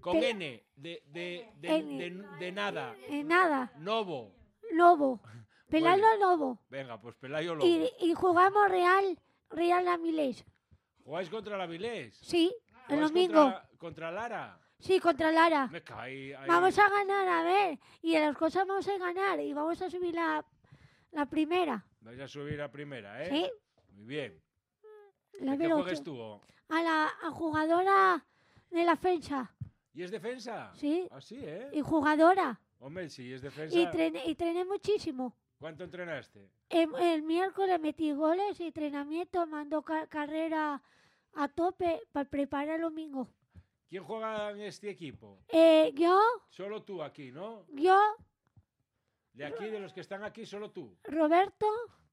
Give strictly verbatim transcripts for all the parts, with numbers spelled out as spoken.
Con Pe- N, de, de, de, N. de, de nada. Eh, nada, Novo. Lobo. Pelayo Bueno. Lobo. Venga, pues Pelayo Lobo. Y, y jugamos Real, Real Avilés. ¿Jugáis contra la Avilés? Sí, el ¿Jugáis domingo. Contra, contra Lara? Sí, contra Lara. Me caí ahí. Vamos a ganar, a ver. Y en las cosas vamos a ganar. Y vamos a subir la, la primera. Vais a subir a primera, ¿eh? Sí. Muy bien. La ¿De qué número juegues ocho. tú? A la a jugadora de la defensa. ¿Y es defensa? Sí. Así, ¿eh? Y jugadora. Hombre, si es defensa. Y trené, y trené muchísimo. ¿Cuánto entrenaste? El, el miércoles metí goles y entrenamiento, mando ca- carrera a tope para preparar el domingo. ¿Quién juega en este equipo? Eh, yo, Solo tú aquí, ¿no? yo, De aquí, de los que están aquí, solo tú. Roberto,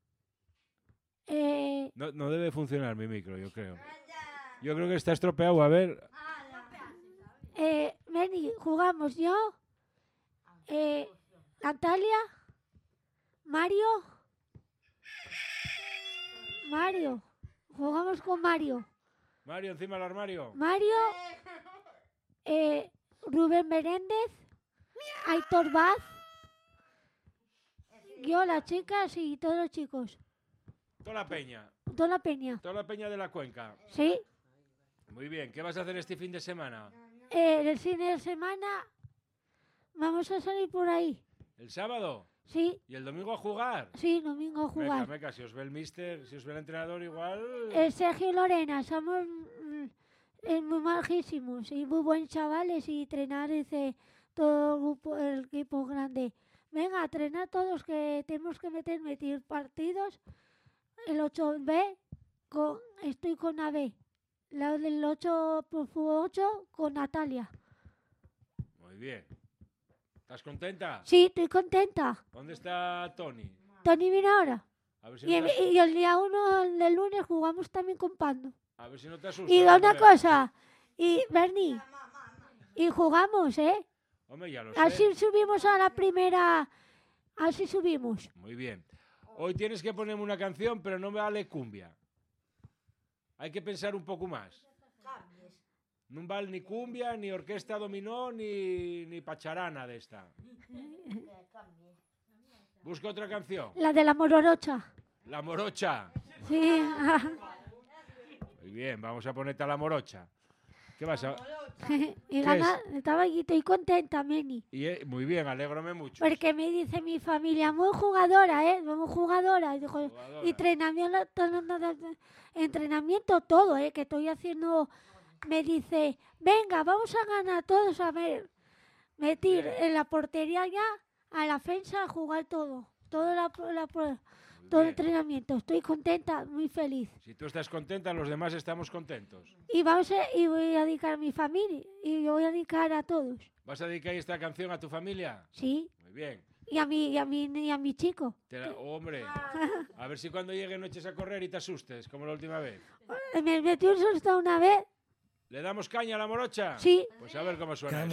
eh, No, no debe funcionar mi micro, yo creo. Yo creo que está estropeado. A ver. eh, vení, jugamos yo, eh, Natalia, Mario, Mario, jugamos con Mario, Mario, encima del armario. Mario, eh, Rubén Meréndez, Aitor Vaz, yo, las chicas y todos los chicos, Toda la peña. toda la peña, Toda la peña de la cuenca. ¿sí? Muy bien. ¿Qué vas a hacer este fin de semana? Eh, el cine de semana vamos a salir por ahí, ¿El sábado? ¿sí? ¿Y el domingo a jugar? Sí, domingo a Meca, jugar. meca, si os ve el mister, si os ve el entrenador igual... El Sergio y Lorena, somos mm, eh, muy majísimos y muy buenos chavales y entrenar ese, todo el, grupo, el equipo grande. Venga, a entrenar todos que tenemos que meter, meter partidos. El ocho B, con, estoy con A B. La del ocho por ocho con Natalia. Muy bien. ¿Estás contenta? Sí, estoy contenta. ¿Dónde está Tony? Tony viene ahora. A ver si Y, no te, y el día uno del lunes jugamos también con Pando. a ver si no te asustas. Y una hombre. cosa, y Bernie, y jugamos, ¿eh? Hombre, ya lo sé. Así subimos a la primera, así subimos. Muy bien. Hoy tienes que ponerme una canción, pero no me vale cumbia. Hay que pensar un poco más. No vale ni cumbia, ni orquesta dominó, ni, ni pacharana de esta. Busca otra canción. La de la Mororocha. La morocha. Sí. Muy bien, vamos a ponerte a la morocha. ¿Qué vas a...? Y gana, estaba y estoy contenta, Meni. Y, eh, muy bien, alégrame mucho. Porque me dice mi familia, muy jugadora, ¿eh? Muy jugadora. Y, dijo, Jugadora. y entrenamiento, entrenamiento todo, ¿eh? Que estoy haciendo. Me dice, venga, vamos a ganar todos a ver. Metir Bien. en la portería ya, a la defensa, a jugar todo. Todo, la, la- Muy todo el bien. entrenamiento. Estoy contenta, muy feliz. Si tú estás contenta, los demás estamos contentos. Y, vamos a, y voy a dedicar a mi familia. Y yo voy a dedicar a todos. ¿Vas a dedicar esta canción a tu familia? Sí. Muy bien. Y a mi, y a mi, y a mi chico. Te la- Hombre, a ver si cuando llegue no eches a correr y te asustes, como la última vez. Me metió un susto una vez. ¿Le damos caña a la morocha? Sí. Pues a ver cómo suena.